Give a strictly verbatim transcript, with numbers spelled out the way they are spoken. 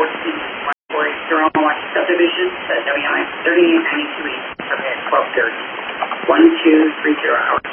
fourteen, one forty, Jerome Washington subdivision, the W I thirty-eight ninety-two east, permit twelve thirty, one two three zero hours.